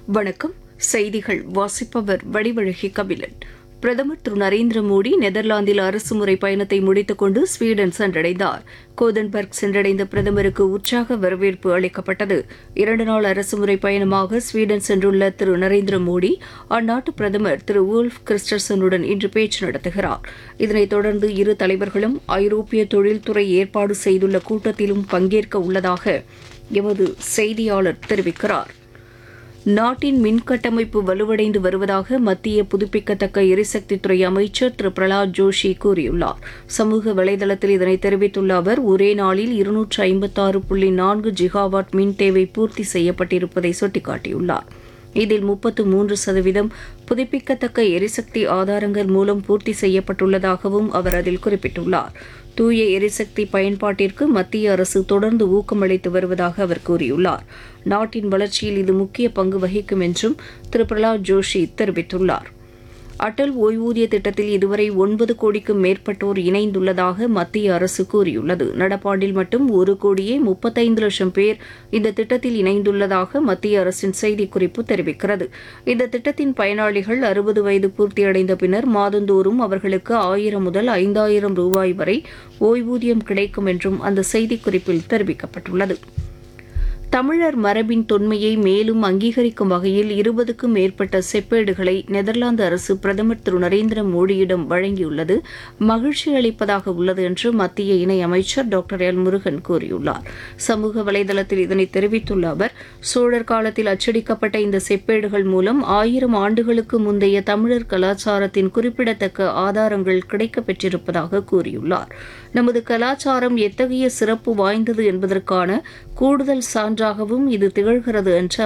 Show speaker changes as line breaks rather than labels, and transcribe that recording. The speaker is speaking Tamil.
வணக்கம். செய்திகள் வாசிப்பவர் வடிவழகி கபிலன். பிரதமர் திரு நரேந்திர மோடி நெதர்லாந்தில் அரசுமுறை பயணத்தை முடித்துக் கொண்டு ஸ்வீடன் சென்றடைந்தார். கோதன்பர்க் சென்றடைந்த பிரதமருக்கு உற்சாக வரவேற்பு அளிக்கப்பட்டது. 2 நாள் அரசுமுறை பயணமாக ஸ்வீடன் சென்றுள்ள திரு நரேந்திர மோடி அந்நாட்டு பிரதமர் திரு ஊல்ஃப் கிறிஸ்டர்சனுடன் இன்று பேச்சு நடத்துகிறார். இதனைத் தொடர்ந்து இரு தலைவர்களும் ஐரோப்பிய தொழில்துறை ஏற்பாடு செய்துள்ள கூட்டத்திலும் பங்கேற்க உள்ளதாக எமது செய்தியாளர் தெரிவிக்கிறார். நாட்டின் மின்கட்டமைப்பு வலுவடைந்து வருவதாக மத்திய புதுப்பிக்கத்தக்க எரிசக்தித்துறை அமைச்சர் திரு பிரலாத் ஜோஷி கூறியுள்ளார். சமூக வலைதளத்தில் இதனை தெரிவித்துள்ள அவர், ஒரே நாளில் 256.4 ஜிகாவாட் மின் தேவை பூர்த்தி செய்யப்பட்டிருப்பதை சுட்டிக்காட்டியுள்ளார். இதில் 33% புதுப்பிக்கத்தக்க எரிசக்தி ஆதாரங்கள் மூலம் பூர்த்தி செய்யப்பட்டுள்ளதாகவும் அவர் அதில் குறிப்பிட்டுள்ளார். தூய எரிசக்தி பயன்பாட்டிற்கு மத்திய அரசு தொடர்ந்து ஊக்கமளித்து வருவதாக அவர் கூறியுள்ளார். நாட்டின் வளர்ச்சியில் இது முக்கிய பங்கு வகிக்கும் என்றும் திரு பிரலாத் ஜோஷி தெரிவித்துள்ளார். அடல் ஓய்வூதிய திட்டத்தில் இதுவரை 9 கோடிக்கும் மேற்பட்டோர் இணைந்துள்ளதாக மத்திய அரசு கூறியுள்ளது. நடப்பாண்டில் மட்டும் 1,35 லட்சம் பேர் இந்த திட்டத்தில் இணைந்துள்ளதாக மத்திய அரசின் செய்திக்குறிப்பு தெரிவிக்கிறது. இந்த திட்டத்தின் பயனாளிகள் 60 வயது பூர்த்தியடைந்த பின்னர் மாதந்தோறும் அவர்களுக்கு 1000 முதல் 5000 ரூபாய் வரை ஓய்வூதியம் கிடைக்கும் என்றும் அந்த செய்திக்குறிப்பில் தெரிவிக்கப்பட்டுள்ளது. தமிழர் மரபின் தொன்மையை மேலும் அங்கீகரிக்கும் வகையில் 20க்கும் மேற்பட்ட செப்பேடுகளை நெதர்லாந்து அரசு பிரதமர் திரு நரேந்திர மோடியிடம் வழங்கியுள்ளது மகிழ்ச்சி அளிப்பதாக உள்ளது என்று மத்திய இணையமைச்சர் டாக்டர் எல் முருகன் கூறியுள்ளார். சமூக வலைதளத்தில் இதனை தெரிவித்துள்ள அவர், சோழர் காலத்தில் அச்சடிக்கப்பட்ட இந்த செப்பேடுகள் மூலம் 1000 ஆண்டுகளுக்கு முந்தைய தமிழர் கலாச்சாரத்தின் குறிப்பிடத்தக்க ஆதாரங்கள் கிடைக்கப்பெற்றிருப்பதாக கூறியுள்ளார். நமது கலாச்சாரம் எத்தகைய சிறப்பு வாய்ந்தது என்பதற்கான கூடுதல் சான்றாகவும் இது திகழ்கிறது என்று